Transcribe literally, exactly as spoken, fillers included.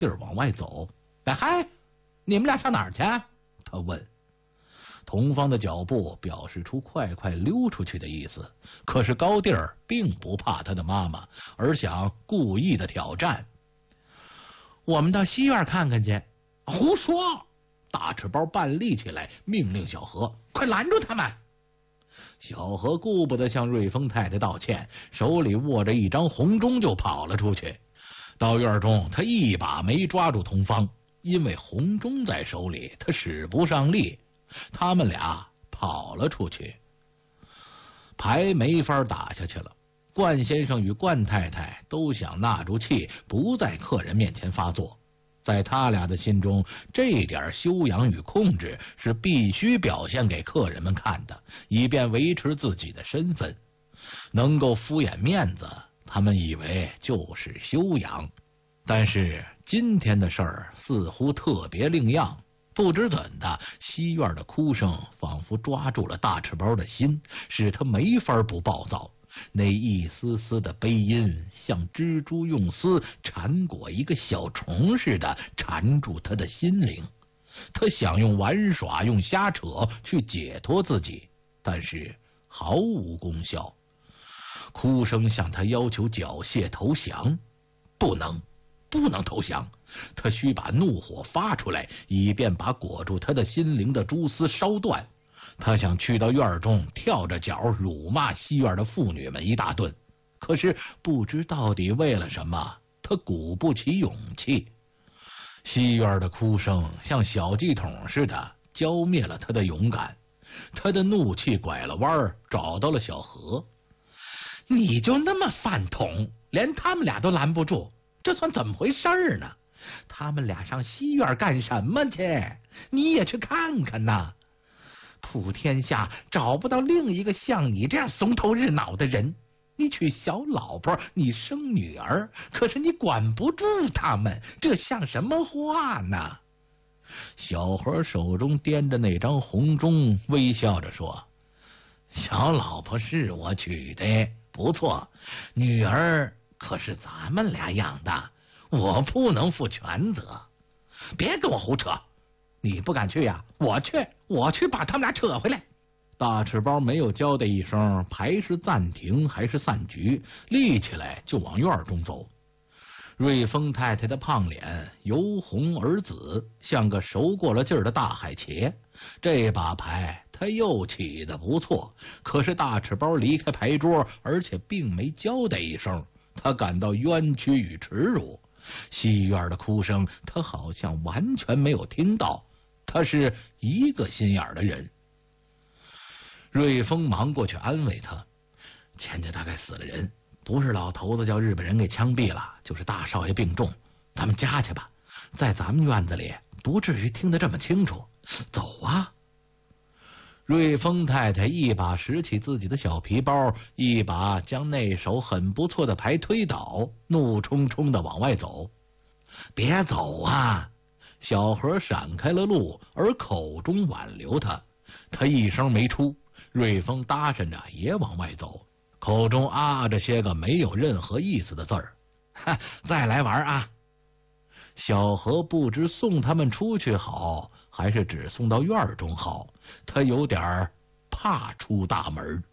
地儿往外走。哎嗨，你们俩上哪儿去？他问。童芳的脚步表示出快快溜出去的意思，可是高第儿并不怕他的妈妈，而想故意的挑战。我们到西院看看去。胡说！大赤包半立起来，命令小何快拦住他们。小何顾不得向瑞丰太太道歉，手里握着一张红钟就跑了出去。到院中，他一把没抓住童芳，因为红钟在手里，他使不上力。他们俩跑了出去，牌没法打下去了。冠先生与冠太太都想纳住气，不在客人面前发作。在他俩的心中，这点修养与控制是必须表现给客人们看的，以便维持自己的身份。能够敷衍面子，他们以为就是修养。但是今天的事儿似乎特别另样。不知怎的，西院的哭声仿佛抓住了大赤包的心，使他没法不暴躁。那一丝丝的悲音，像蜘蛛用丝缠裹一个小虫似的缠住他的心灵。他想用玩耍、用瞎扯去解脱自己，但是毫无功效。哭声向他要求缴械投降，不能。不能投降，他需把怒火发出来，以便把裹住他的心灵的蛛丝烧断。他想去到院中，跳着脚辱骂西院的妇女们一大顿，可是不知到底为了什么，他鼓不起勇气。西院的哭声像小鸡桶似的浇灭了他的勇敢。他的怒气拐了弯，找到了小何。你就那么饭桶，连他们俩都拦不住，这算怎么回事呢？他们俩上西院干什么去？你也去看看呐！普天下找不到另一个像你这样怂头日脑的人。你娶小老婆，你生女儿，可是你管不住他们，这像什么话呢？小何手中掂着那张红钟，微笑着说：小老婆是我娶的，不错，女儿可是咱们俩养的，我不能负全责。别跟我胡扯，你不敢去呀？我去，我去把他们俩扯回来。大赤包没有交代一声牌是暂停还是散局，立起来就往院中走。瑞丰太太的胖脸由红而紫，像个熟过了劲儿的大海茄。这把牌他又起得不错，可是大赤包离开牌桌，而且并没交代一声，他感到冤屈与耻辱。西院的哭声他好像完全没有听到，他是一个心眼的人。瑞丰忙过去安慰他，前家大概死了人，不是老头子叫日本人给枪毙了，就是大少爷病重，咱们家去吧，在咱们院子里不至于听得这么清楚。走啊！瑞丰太太一把拾起自己的小皮包，一把将那手很不错的牌推倒，怒冲冲的往外走。别走啊！小何闪开了路，而口中挽留他。他一声没出，瑞丰搭讪着也往外走，口中啊着些个没有任何意思的字儿。哈，再来玩啊！小何不知送他们出去好，还是只送到院中好，他有点怕出大门。